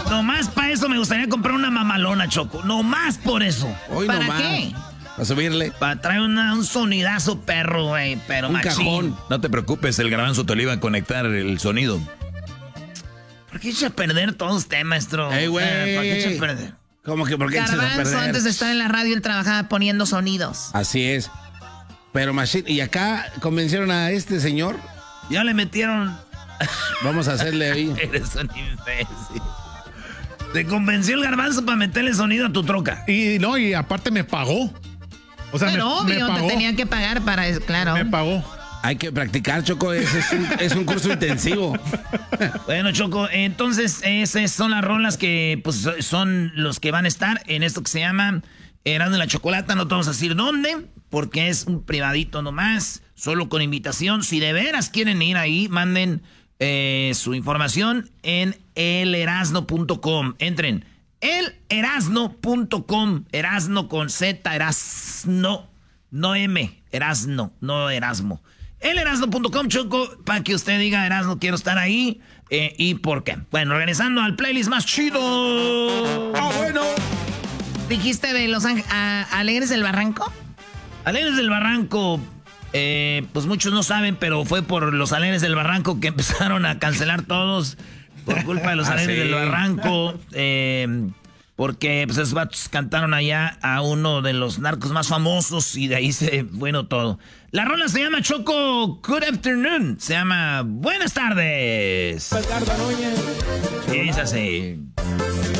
Nomás para eso me gustaría comprar una mamalona, Choco. Nomás por eso. Hoy ¿Para nomás. qué? Para subirle. Para traer un sonidazo perro, güey. Pero Un machín. cajón. No te preocupes, el garbanzo te lo iba a conectar el sonido. ¿Por qué echa a perder todo usted, maestro? Ey, güey. ¿Por qué echa a perder? ¿Cómo que por qué echas a Garbanzo, perder? antes de estar en la radio, él trabajaba poniendo sonidos. Así es. Pero Machine, y acá convencieron a este señor. Ya le metieron... Vamos a hacerle ahí. Eres un imbécil. Te convenció el garbanzo para meterle sonido a tu troca. Y aparte me pagó. O sea, Pero me obvio, pagó. te tenían que pagar para eso, claro. Me pagó. Hay que practicar, Choco. Es un curso intensivo. Bueno, Choco, entonces esas son las rolas que pues son los que van a estar en esto que se llama Erasmo y la Chocolata. No te vamos a decir dónde, porque es un privadito nomás, solo con invitación. Si de veras quieren ir ahí, manden su información en elerasno.com. Entren, elerasno.com. Erasno con Z, Erasno, no M, Erasno, no Erasmo. Elerasno.com, Choco, para que usted diga, Erasno, quiero estar ahí, y por qué. Bueno, regresando al playlist más chido. ¡Ah, bueno! ¿Dijiste de Los Alegres del Barranco? Alegres del Barranco, pues muchos no saben, pero fue por los Alegres del Barranco que empezaron a cancelar todos por culpa de los Alegres del Barranco, porque pues esos vatos cantaron allá a uno de los narcos más famosos y de ahí se bueno todo. La rola se llama Choco Good Afternoon, se llama Buenas tardes. Y dice así.